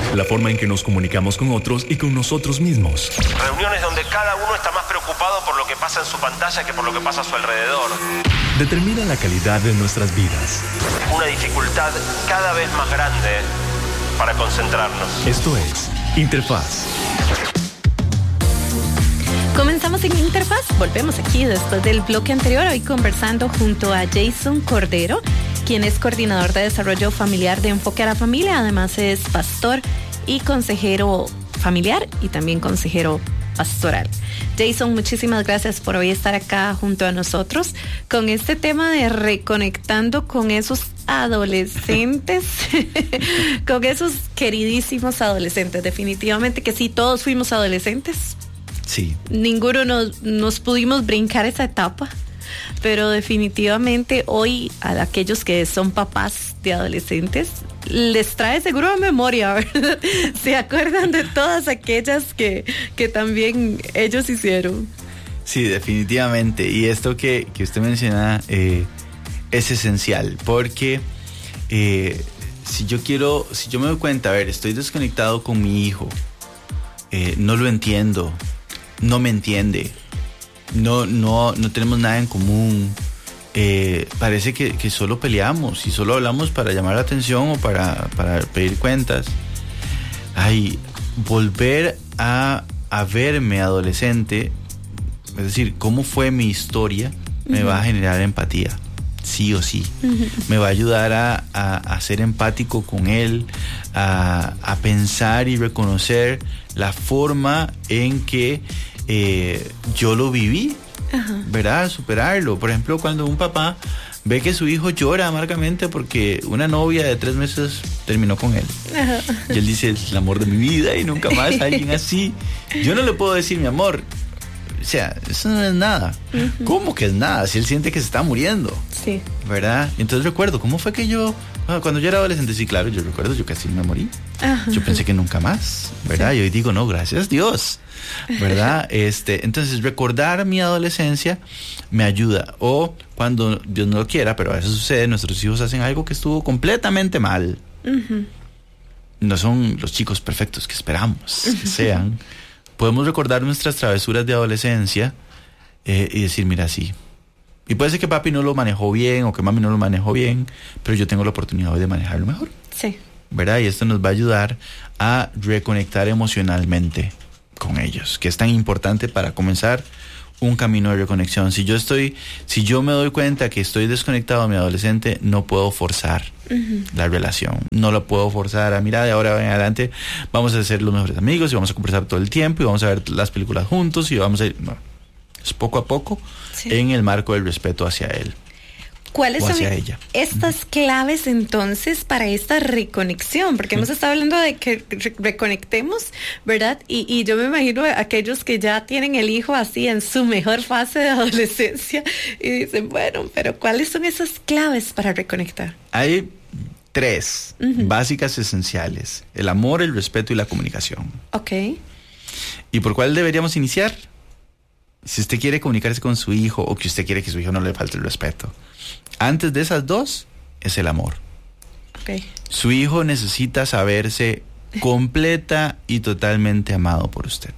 la forma en que nos comunicamos con otros y con nosotros mismos. Reuniones donde cada uno está más preocupado por lo que pasa en su pantalla que por lo que pasa a su alrededor. Determina la calidad de nuestras vidas. Una dificultad cada vez más grande para concentrarnos. Esto es Interfaz. Comenzamos en Interfaz, volvemos aquí después del bloque anterior, hoy conversando junto a Jason Cordero, quien es coordinador de desarrollo familiar de Enfoque a la Familia, además es pastor y consejero familiar y también consejero pastoral. Jason, muchísimas gracias por hoy estar acá junto a nosotros con este tema de reconectando con esos adolescentes, con esos queridísimos adolescentes. Definitivamente que sí, todos fuimos adolescentes. Sí. Ninguno nos pudimos brincar esa etapa, pero definitivamente hoy a aquellos que son papás de adolescentes les trae seguro memoria, ¿verdad? Se acuerdan de todas aquellas que también ellos hicieron. Sí, definitivamente. Y esto que usted menciona es esencial, porque si yo me doy cuenta, a ver, estoy desconectado con mi hijo, no lo entiendo, no me entiende, no tenemos nada en común, parece que solo peleamos y solo hablamos para llamar la atención o para pedir cuentas. Volver a verme adolescente, es decir, cómo fue mi historia, me va a generar empatía, sí o sí. Me va a ayudar a ser empático con él, a pensar y reconocer la forma en que yo lo viví, ¿verdad? Superarlo. Por ejemplo, cuando un papá ve que su hijo llora amargamente porque una novia de 3 meses terminó con él, y él dice, es el amor de mi vida y nunca más alguien así. Yo no le puedo decir, mi amor, o sea, eso no es nada. ¿Cómo que es nada? Si él siente que se está muriendo. Sí. ¿Verdad? Entonces recuerdo, ¿cómo fue que cuando yo era adolescente? Sí, claro, yo recuerdo, yo casi me morí. Yo pensé que nunca más, ¿verdad? Sí. Y hoy digo, no, gracias Dios, ¿verdad? Entonces recordar mi adolescencia me ayuda. O cuando Dios no lo quiera, pero a veces sucede, nuestros hijos hacen algo que estuvo completamente mal. No son los chicos perfectos que esperamos que sean. Podemos recordar nuestras travesuras de adolescencia y decir, mira, sí. Y puede ser que papi no lo manejó bien o que mami no lo manejó bien, pero yo tengo la oportunidad hoy de manejarlo mejor. Sí. ¿Verdad? Y esto nos va a ayudar a reconectar emocionalmente con ellos, que es tan importante para comenzar un camino de reconexión. Si yo me doy cuenta que estoy desconectado de mi adolescente, no puedo forzar la relación. No lo puedo forzar a, mira, de ahora en adelante vamos a ser los mejores amigos y vamos a conversar todo el tiempo y vamos a ver las películas juntos y vamos a ir... No. Es poco a poco, sí, en el marco del respeto hacia él. ¿Cuáles son ella? Estas claves entonces para esta reconexión? Porque hemos estado hablando de que reconectemos, ¿verdad? Y yo me imagino a aquellos que ya tienen el hijo así en su mejor fase de adolescencia y dicen, bueno, pero ¿cuáles son esas claves para reconectar? Hay 3 básicas esenciales: el amor, el respeto y la comunicación. Ok. ¿Y por cuál deberíamos iniciar? Si usted quiere comunicarse con su hijo o que usted quiere que su hijo no le falte el respeto, antes de esas 2 es el amor. Okay. Su hijo necesita saberse completa y totalmente amado por usted.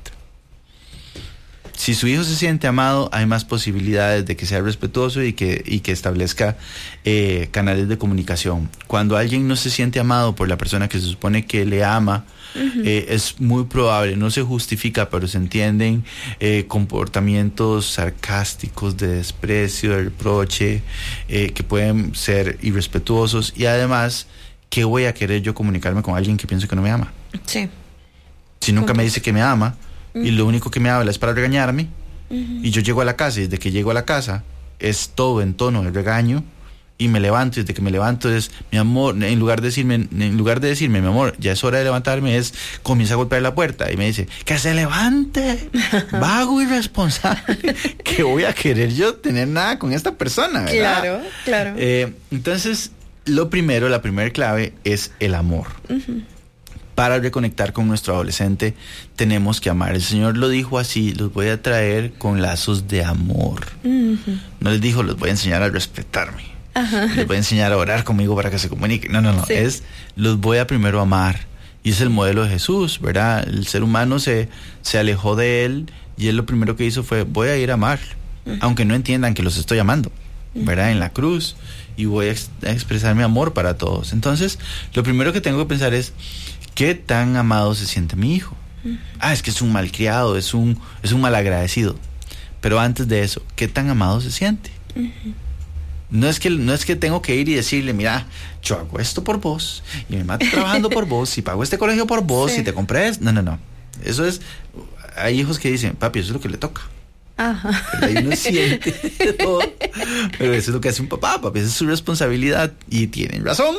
Si su hijo se siente amado, hay más posibilidades de que sea respetuoso y que establezca canales de comunicación. Cuando alguien no se siente amado por la persona que se supone que le ama, es muy probable, no se justifica, pero se entienden comportamientos sarcásticos, de desprecio, de reproche, que pueden ser irrespetuosos. Y además, ¿qué voy a querer yo comunicarme con alguien que pienso que no me ama? Sí. Si nunca me dice que me ama, y lo único que me habla es para regañarme, y yo llego a la casa y desde que llego a la casa es todo en tono de regaño, y me levanto, y desde que me levanto es, mi amor, en lugar de decirme, mi amor, ya es hora de levantarme, comienza a golpear la puerta y me dice, que se levante, vago irresponsable. ¿Qué voy a querer yo tener nada con esta persona, verdad? Claro. Entonces, la primera clave es el amor. Para reconectar con nuestro adolescente tenemos que amar. El Señor lo dijo así: los voy a traer con lazos de amor. No les dijo, los voy a enseñar a respetarme. Les voy a enseñar a orar conmigo para que se comuniquen. No. Sí. Los voy a primero amar. Y es el modelo de Jesús, ¿verdad? El ser humano se alejó de él y él lo primero que hizo fue, voy a ir a amar, aunque no entiendan que los estoy amando, ¿verdad? En la cruz, y voy a expresar mi amor para todos. Entonces, lo primero que tengo que pensar es, ¿qué tan amado se siente mi hijo? Es que es un malcriado, es un malagradecido. Pero antes de eso, ¿qué tan amado se siente? No es que tengo que ir y decirle, mira, yo hago esto por vos, y me mato trabajando por vos, y pago este colegio por vos, y te compré esto. No. Eso es, hay hijos que dicen, papi, eso es lo que le toca. Ajá. Pero ahí uno siente todo. Pero eso es lo que hace un papá, papi, esa es su responsabilidad, y tienen razón.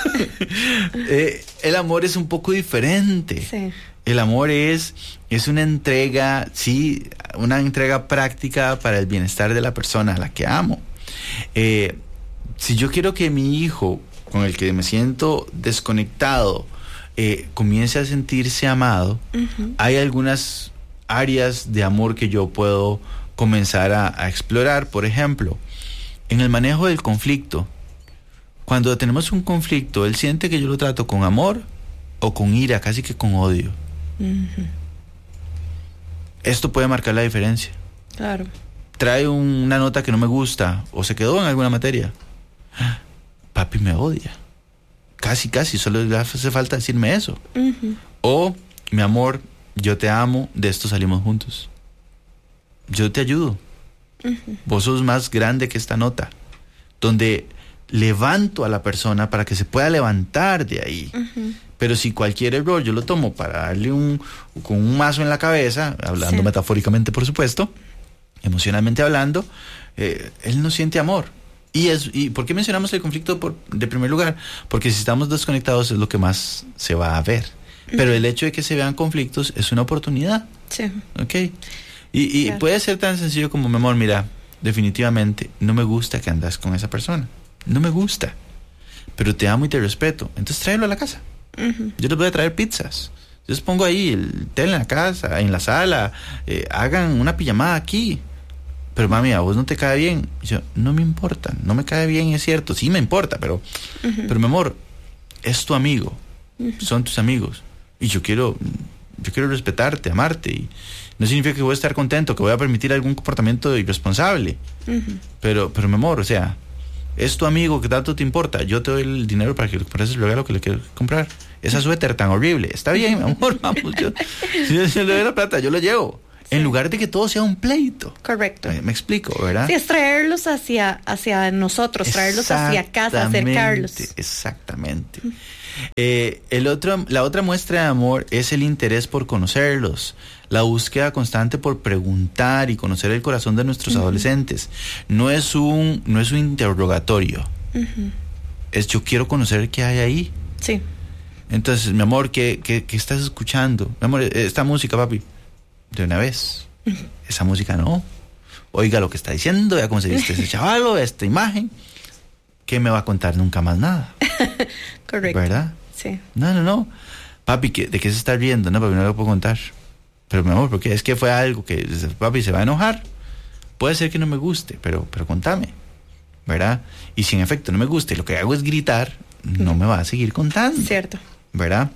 El amor es un poco diferente. Sí. El amor es una entrega, sí, una entrega práctica para el bienestar de la persona a la que amo. Si yo quiero que mi hijo, con el que me siento desconectado, comience a sentirse amado, hay algunas áreas de amor que yo puedo comenzar a explorar. Por ejemplo, en el manejo del conflicto. Cuando tenemos un conflicto, él siente que yo lo trato con amor o con ira, casi que con odio. Esto puede marcar la diferencia. Claro. Trae una nota que no me gusta o se quedó en alguna materia. Papi me odia. Casi, solo le hace falta decirme eso. O, mi amor, yo te amo, de esto salimos juntos. Yo te ayudo. Vos sos más grande que esta nota. Donde levanto a la persona para que se pueda levantar de ahí. Pero si cualquier error yo lo tomo para darle con un mazo en la cabeza, hablando metafóricamente, por supuesto, emocionalmente hablando, él no siente amor. ¿Y por qué mencionamos el conflicto de primer lugar? Porque si estamos desconectados es lo que más se va a ver. Pero el hecho de que se vean conflictos es una oportunidad. Sí. ¿Ok? Y claro, puede ser tan sencillo como, mi amor, mira, definitivamente no me gusta que andas con esa persona. No me gusta. Pero te amo y te respeto. Entonces tráelo a la casa. Yo les voy a traer pizzas. Yo les pongo ahí el tele en la casa, en la sala. Hagan una pijamada aquí. Pero mami, a vos no te cae bien. Y yo, no me importa, no me cae bien, es cierto. Sí me importa, pero mi amor, es tu amigo. Son tus amigos. Y yo quiero respetarte, amarte. Y no significa que voy a estar contento, que voy a permitir algún comportamiento irresponsable. Pero mi amor, o sea, es tu amigo que tanto te importa. Yo te doy el dinero para que le compres el regalo que le quiero comprar. Esa suéter tan horrible. Está bien, mi amor, vamos. Si yo le doy la plata, yo lo llevo. En lugar de que todo sea un pleito. Correcto. Me explico, ¿verdad? Sí, es traerlos hacia nosotros, traerlos hacia casa, acercarlos. Exactamente. La otra muestra de amor es el interés por conocerlos, la búsqueda constante por preguntar y conocer el corazón de nuestros adolescentes. No es un interrogatorio. Es yo quiero conocer qué hay ahí. Sí. Entonces, mi amor, ¿qué estás escuchando? Mi amor, esta música, papi. De una vez. Esa música no. Oiga lo que está diciendo, ya cómo se viste ese chavalo, esta imagen. ¿Qué me va a contar? Nunca más nada. Correcto. ¿Verdad? Sí. No. Papi, ¿de qué se está riendo? No, papi, no lo puedo contar. Pero mi amor, porque es que fue algo que papi se va a enojar. Puede ser que no me guste, pero contame. ¿Verdad? Y si en efecto no me gusta y lo que hago es gritar, no me va a seguir contando. Cierto. ¿Verdad?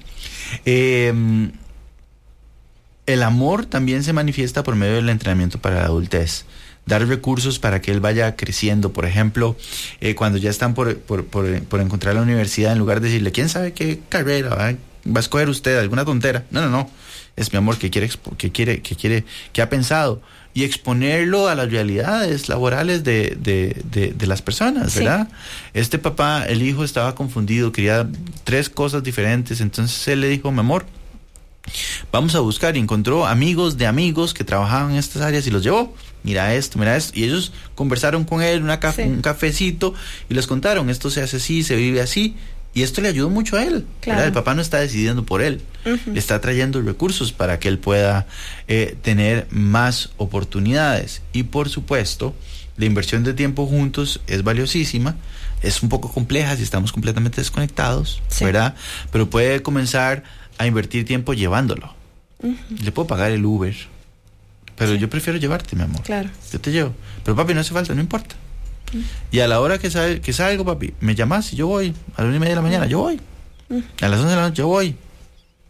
El amor también se manifiesta por medio del entrenamiento para la adultez. Dar recursos para que él vaya creciendo. Por ejemplo, cuando ya están por encontrar la universidad, en lugar de decirle, ¿quién sabe qué carrera va a escoger usted? ¿Alguna tontera? No. Es mi amor que ha pensado. Y exponerlo a las realidades laborales de las personas, ¿verdad? Sí. Este papá, el hijo estaba confundido, quería 3 cosas diferentes. Entonces él le dijo, mi amor, vamos a buscar, y encontró amigos de amigos que trabajaban en estas áreas y los llevó. Mira esto, y ellos conversaron con él un cafecito y les contaron, esto se hace así, se vive así, y esto le ayudó mucho a él. Claro. El papá no está decidiendo por él, le está trayendo recursos para que él pueda tener más oportunidades. Y por supuesto, la inversión de tiempo juntos es valiosísima. Es un poco compleja si estamos completamente desconectados, ¿verdad? Pero puede comenzar a invertir tiempo llevándolo. Le puedo pagar el Uber, pero yo prefiero llevarte, mi amor. Claro. Yo te llevo. Pero papi, no hace falta, no importa. Y a la hora que salgo, papi, me llamas y yo voy. A las 1:30 de la mañana, yo voy. A las 11 de la noche, yo voy.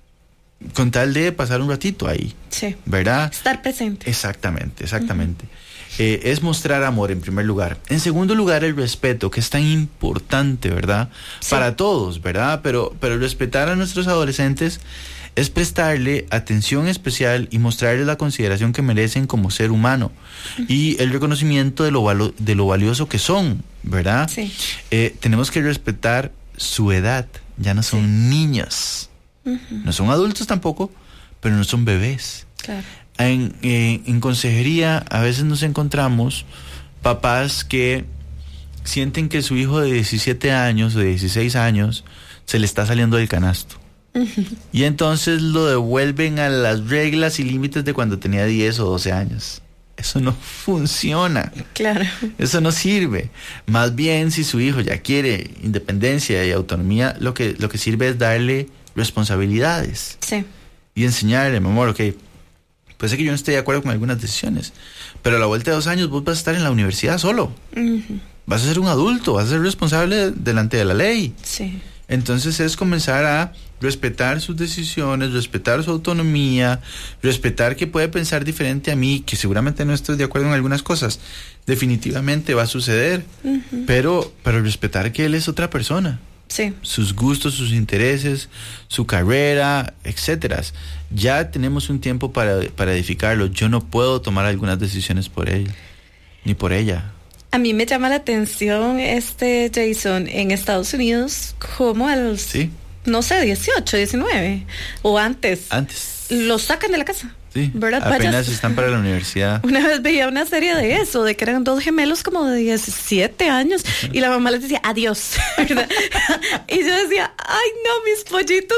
con tal de pasar un ratito ahí. Sí. ¿Verdad? Estar presente. Exactamente. Es mostrar amor en primer lugar. En segundo lugar, el respeto, que es tan importante, ¿verdad? Sí. Para todos, ¿verdad? Pero respetar a nuestros adolescentes es prestarle atención especial y mostrarles la consideración que merecen como ser humano y el reconocimiento de lo valioso que son, ¿verdad? Sí. Tenemos que respetar su edad. Ya no son niños. No son adultos tampoco, pero no son bebés. Claro. En consejería a veces nos encontramos papás que sienten que su hijo de 17 años o de 16 años se le está saliendo del canasto. Y entonces lo devuelven a las reglas y límites de cuando tenía 10 o 12 años. Eso no funciona. Claro. Eso no sirve. Más bien, si su hijo ya quiere independencia y autonomía, lo que sirve es darle responsabilidades. Sí. Y enseñarle, mi amor, ok, puede ser que yo no esté de acuerdo con algunas decisiones, pero a la vuelta de 2 años vos vas a estar en la universidad solo. Vas a ser un adulto, vas a ser responsable delante de la ley. Sí. Entonces es comenzar a respetar sus decisiones, respetar su autonomía, respetar que puede pensar diferente a mí, que seguramente no estoy de acuerdo en algunas cosas. Definitivamente va a suceder, pero respetar que él es otra persona. Sí. Sus gustos, sus intereses, su carrera, etcétera. Ya tenemos un tiempo para edificarlo. Yo no puedo tomar algunas decisiones por él, ni por ella. A mí me llama la atención, Jason, en Estados Unidos, como a los, ¿sí? no sé, 18, 19, o antes. Los sacan de la casa. Sí, ¿verdad? Apenas están para la universidad. Una vez veía una serie de eso, de que eran 2 gemelos como de 17 años y la mamá les decía adiós, ¿verdad? Y yo decía, ay no, mis pollitos,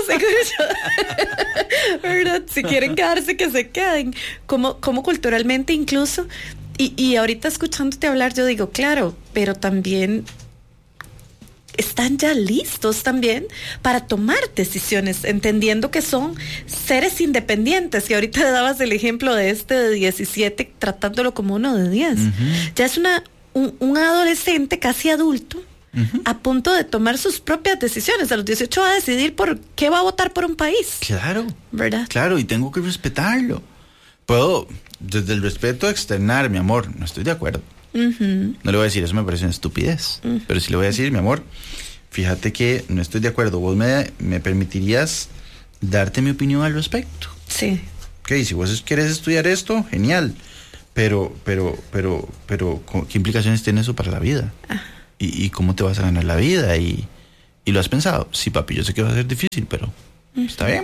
¿verdad? Si quieren quedarse, que se queden. Como culturalmente incluso, y ahorita escuchándote hablar, yo digo, claro, pero también están ya listos también para tomar decisiones, entendiendo que son seres independientes. Y ahorita le dabas el ejemplo de de 17, tratándolo como uno de 10. Ya es un adolescente casi adulto, a punto de tomar sus propias decisiones. A los 18 va a decidir por qué va a votar por un país. Claro, ¿verdad? Claro, y tengo que respetarlo. Puedo, desde el respeto, externar, mi amor, no estoy de acuerdo. No le voy a decir, eso me parece una estupidez, pero sí le voy a decir, mi amor, fíjate que no estoy de acuerdo, vos me permitirías darte mi opinión al respecto. Sí. Ok, si vos quieres estudiar esto, genial, pero ¿qué implicaciones tiene eso para la vida? ¿Y cómo te vas a ganar la vida? ¿Y lo has pensado? Sí, papi, yo sé que va a ser difícil, pero está bien.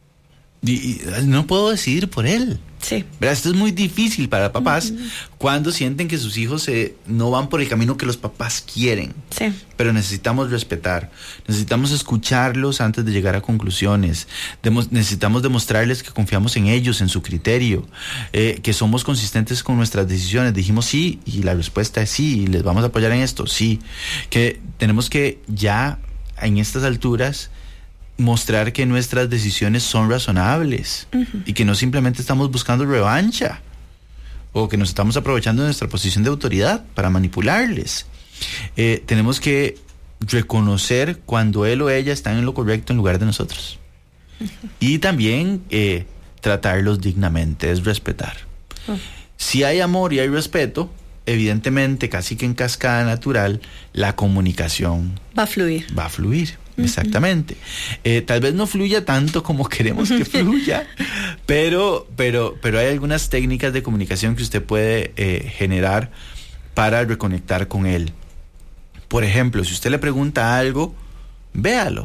Y no puedo decidir por él. Sí. ¿Verdad? Esto es muy difícil para papás cuando sienten que sus hijos no van por el camino que los papás quieren. Sí. Pero necesitamos respetar, necesitamos escucharlos antes de llegar a conclusiones. Necesitamos demostrarles que confiamos en ellos, en su criterio, que somos consistentes con nuestras decisiones. Dijimos sí y la respuesta es sí, y les vamos a apoyar en esto, sí. Que tenemos que ya en estas alturas mostrar que nuestras decisiones son razonables y que no simplemente estamos buscando revancha o que nos estamos aprovechando de nuestra posición de autoridad para manipularles. Tenemos que reconocer cuando él o ella están en lo correcto en lugar de nosotros. Y también tratarlos dignamente, es respetar. Si hay amor y hay respeto, evidentemente, casi que en cascada natural, la comunicación va a fluir. Exactamente. Tal vez no fluya tanto como queremos que fluya, pero hay algunas técnicas de comunicación que usted puede generar para reconectar con él. Por ejemplo, si usted le pregunta algo, véalo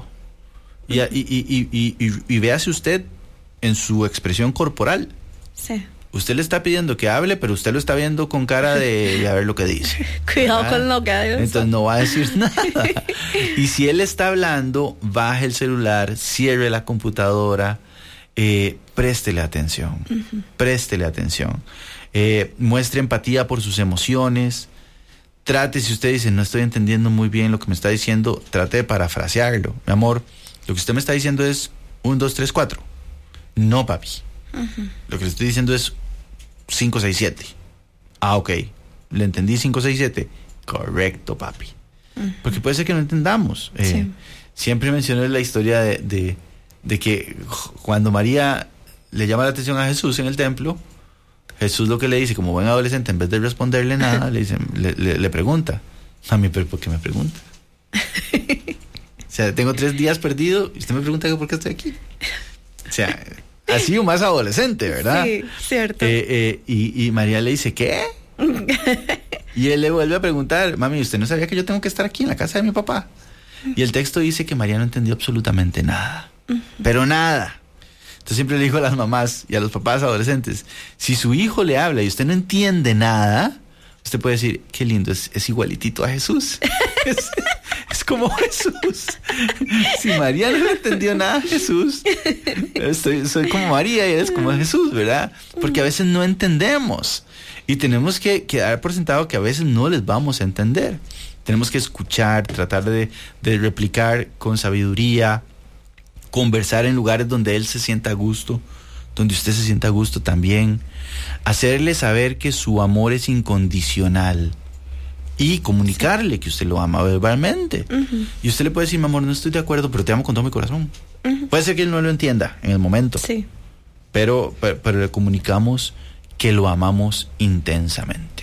y véase usted en su expresión corporal. Sí. Usted le está pidiendo que hable, pero usted lo está viendo con cara de a ver lo que dice. Cuidado con lo que dice. Entonces no va a decir nada. Y si él está hablando, baje el celular, cierre la computadora, préstele atención. Préstele atención. Muestre empatía por sus emociones. Trate, si usted dice, no estoy entendiendo muy bien lo que me está diciendo, trate de parafrasearlo. Mi amor, lo que usted me está diciendo es 1, 2, 3, 4. No, papi. Lo que le estoy diciendo es 5, 6, 7. Ah, ok. ¿Le entendí 5, 6, 7? Correcto, papi. Porque puede ser que no entendamos. Sí. Siempre mencioné la historia de de que cuando María le llama la atención a Jesús en el templo, Jesús lo que le dice, como buen adolescente, en vez de responderle nada, le pregunta, mami, ¿pero por qué me pregunta? O sea, tengo 3 días perdido y usted me pregunta por qué estoy aquí. O sea, ha sido más adolescente, ¿verdad? Sí, cierto. Y María le dice, ¿qué? Y él le vuelve a preguntar, mami, ¿usted no sabía que yo tengo que estar aquí en la casa de mi papá? Y el texto dice que María no entendió absolutamente nada. Pero nada. Entonces siempre le digo a las mamás y a los papás adolescentes, si su hijo le habla y usted no entiende nada, usted puede decir, qué lindo, es igualitito a Jesús. Es como Jesús. Si María no entendió nada a Jesús, soy como María y eres como Jesús, ¿verdad? Porque a veces no entendemos y tenemos que dar por sentado que a veces no les vamos a entender. Tenemos que escuchar, tratar de replicar con sabiduría, conversar en lugares donde él se sienta a gusto, donde usted se sienta a gusto también, hacerle saber que su amor es incondicional y comunicarle que usted lo ama verbalmente. Y usted le puede decir, mi amor, no estoy de acuerdo, pero te amo con todo mi corazón. Puede ser que él no lo entienda en el momento, sí, pero le comunicamos que lo amamos intensamente.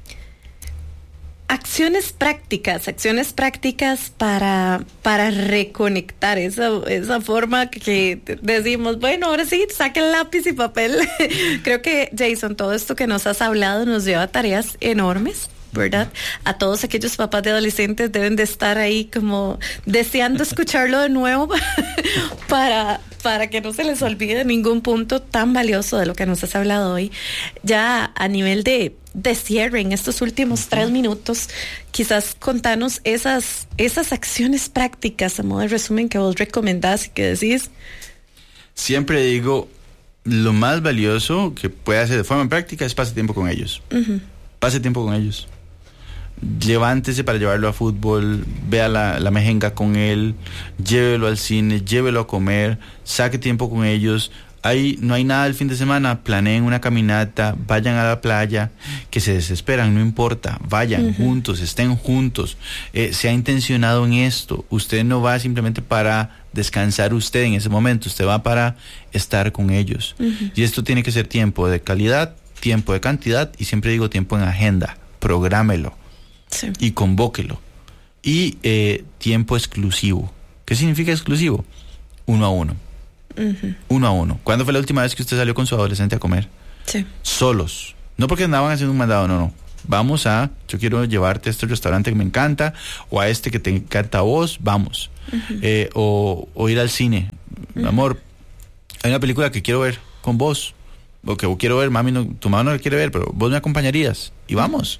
Acciones prácticas para reconectar esa forma que decimos, bueno, ahora sí, saquen lápiz y papel. Creo que, Jason, todo esto que nos has hablado nos lleva a tareas enormes, ¿verdad? A todos aquellos papás de adolescentes deben de estar ahí como deseando escucharlo de nuevo para que no se les olvide ningún punto tan valioso de lo que nos has hablado hoy. Ya a nivel de cierre en estos últimos 3 minutos, quizás contanos esas acciones prácticas a modo de resumen que vos recomendás y que decís. Siempre digo, lo más valioso que puede hacer de forma práctica es pase tiempo con ellos. Pase tiempo con ellos. Levántese para llevarlo a fútbol, vea la mejenga con él, llévelo al cine, llévelo a comer, saque tiempo con ellos. Ahí no hay nada el fin de semana, planeen una caminata, vayan a la playa, que se desesperan, no importa, vayan juntos, estén juntos, sea intencionado en esto. Usted no va simplemente para descansar usted en ese momento, usted va para estar con ellos. Y esto tiene que ser tiempo de calidad, tiempo de cantidad, y siempre digo tiempo en agenda, prográmelo, sí, y convóquelo. Y tiempo exclusivo. ¿Qué significa exclusivo? 1 a 1. 1 a 1. ¿Cuándo fue la última vez que usted salió con su adolescente a comer? Sí. Solos. No porque andaban haciendo un mandado, no. Vamos yo quiero llevarte a este restaurante que me encanta, o a este que te encanta a vos, vamos. O ir al cine. Amor, hay una película que quiero ver con vos, o que quiero ver, mami, no, tu mamá no la quiere ver, pero vos me acompañarías, y vamos.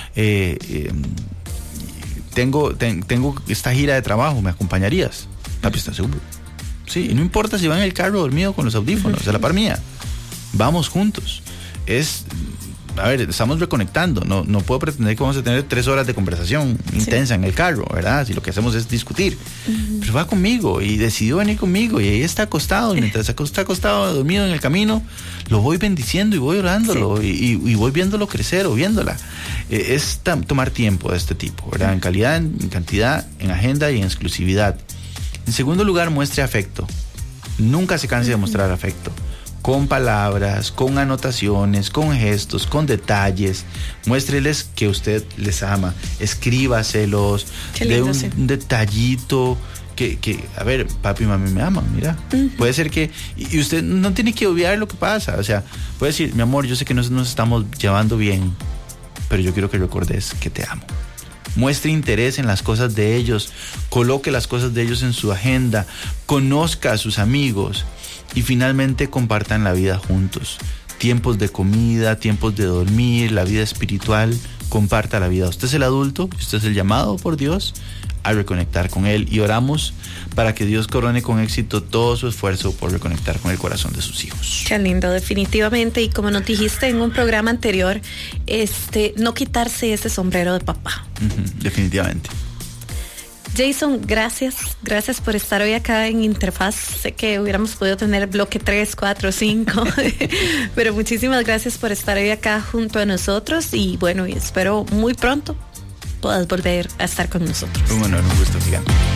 Tengo esta gira de trabajo, ¿me acompañarías? Papi, ¿estás seguro? Sí, y no importa si van en el carro dormido con los audífonos, a la par mía. Vamos juntos. Estamos reconectando. No puedo pretender que vamos a tener 3 horas de conversación intensa en el carro, ¿verdad? Si lo que hacemos es discutir. Pero va conmigo y decidió venir conmigo y ahí está acostado. Y mientras está acostado, dormido en el camino, lo voy bendiciendo y voy orándolo, y voy viéndolo crecer o viéndola. Es tomar tiempo de este tipo, ¿verdad? En calidad, en cantidad, en agenda y en exclusividad. En segundo lugar, muestre afecto. Nunca se canse de mostrar afecto. Con palabras, con anotaciones, con gestos, con detalles. Muéstreles que usted les ama. Escríbaselos. De un detallito. Que, a ver, papi y mami me aman, mira. Puede ser que... Y usted no tiene que obviar lo que pasa. O sea, puede decir, mi amor, yo sé que nos estamos llevando bien, pero yo quiero que recordes que te amo. Muestre interés en las cosas de ellos, coloque las cosas de ellos en su agenda, conozca a sus amigos y finalmente compartan la vida juntos. Tiempos de comida, tiempos de dormir, la vida espiritual, comparta la vida. Usted es el adulto, usted es el llamado por Dios a reconectar con Él, y oramos para que Dios corone con éxito todo su esfuerzo por reconectar con el corazón de sus hijos. Qué lindo, definitivamente. Y como nos dijiste en un programa anterior, no quitarse ese sombrero de papá. Definitivamente. Jason, gracias por estar hoy acá en Interfaz. Sé que hubiéramos podido tener bloque 3, 4, 5, pero muchísimas gracias por estar hoy acá junto a nosotros, y bueno, y espero muy pronto puedas volver a estar con nosotros. Un honor, un gusto gigante.